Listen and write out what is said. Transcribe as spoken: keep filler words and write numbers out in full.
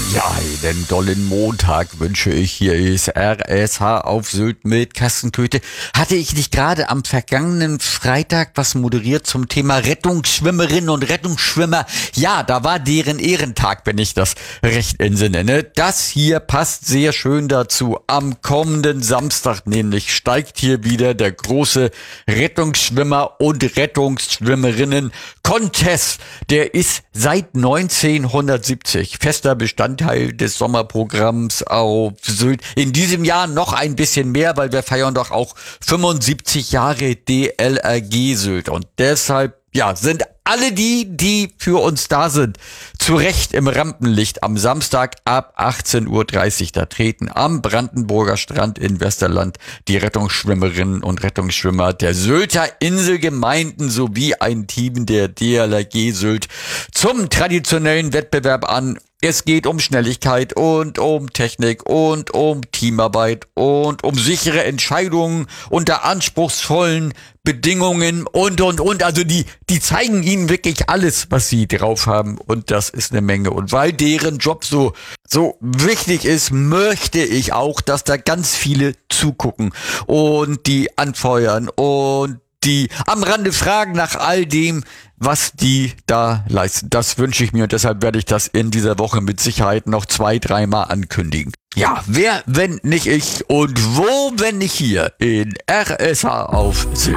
Ja, einen dollen Montag wünsche ich. Hier ist R S H auf Sylt mit Carsten Köthe. Hatte ich nicht gerade am vergangenen Freitag was moderiert zum Thema Rettungsschwimmerinnen und Rettungsschwimmer? Ja, da war deren Ehrentag, wenn ich das recht entsinne. Ne? Das hier passt sehr schön dazu. Am kommenden Samstag nämlich steigt hier wieder der große Rettungsschwimmer und Rettungsschwimmerinnen Contest. Der ist seit neunzehnhundertsiebzig fester Bestandteil des Sommerprogramms auf Sylt. In diesem Jahr noch ein bisschen mehr, weil wir feiern doch auch fünfundsiebzig Jahre D L R G Sylt. Und deshalb, ja, sind alle die, die für uns da sind, zu Recht im Rampenlicht am Samstag ab achtzehn Uhr dreißig. Da treten am Brandenburger Strand in Westerland die Rettungsschwimmerinnen und Rettungsschwimmer der Sylter Inselgemeinden sowie ein Team der D L R G Sylt zum traditionellen Wettbewerb an. Es geht um Schnelligkeit und um Technik und um Teamarbeit und um sichere Entscheidungen unter anspruchsvollen Bedingungen und, und, und. Also die, die zeigen ihnen wirklich alles, was sie drauf haben. Und das ist eine Menge. Und weil deren Job so, so wichtig ist, möchte ich auch, dass da ganz viele zugucken und die anfeuern und die am Rande fragen nach all dem, was die da leisten. Das wünsche ich mir und deshalb werde ich das in dieser Woche mit Sicherheit noch zwei, dreimal ankündigen. Ja, wer, wenn nicht ich und wo, wenn nicht hier in R S H auf Sylt.